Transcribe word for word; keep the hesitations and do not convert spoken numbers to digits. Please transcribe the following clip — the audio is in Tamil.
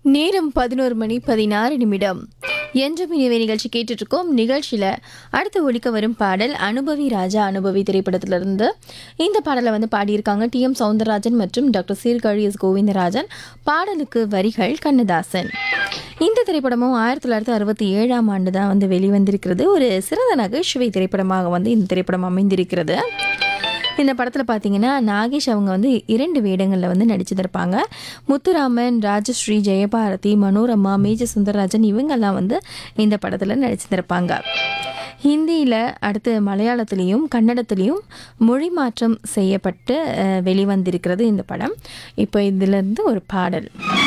நேரம் பதினோரு மணி பதினாறு நிமிடம் என்ற மினிவே நிகழ்ச்சி கேட்டுட்டு இருக்கோம். நிகழ்ச்சியில் அடுத்து ஒலிக்க வரும் பாடல் அனுபவி ராஜா அனுபவி திரைப்படத்திலிருந்து. இந்த பாடலை வந்து பாடியிருக்காங்க டி எம் சௌந்தரராஜன் மற்றும் டாக்டர் சீர்காழி எஸ் கோவிந்தராஜன். பாடலுக்கு வரிகள் கண்ணதாசன். இந்த திரைப்படமும் ஆயிரத்தி தொள்ளாயிரத்தி அறுபத்தி ஏழாம் ஆண்டு தான் வந்து வெளிவந்திருக்கிறது. ஒரு சிறந்த நகைச்சுவை திரைப்படமாக வந்து இந்த திரைப்படம் அமைந்திருக்கிறது. இந்த படத்தில் பார்த்தீங்கன்னா நாகேஷ் அவங்க வந்து இரண்டு வேடங்களில் வந்து நடிச்சிருப்பாங்க. முத்துராமன், ராஜஸ்ரீ, ஜெயபாரதி, மனோரமா, மேஜர் சுந்தரராஜன் இவங்கெல்லாம் வந்து இந்த படத்தில் நடிச்சிருப்பாங்க. ஹிந்தியில் அடுத்து மலையாளத்துலேயும் கன்னடத்துலேயும் மொழி மாற்றம் செய்யப்பட்டு வெளிவந்திருக்கிறது இந்த படம். இப்போ இதிலிருந்து ஒரு பாடல்.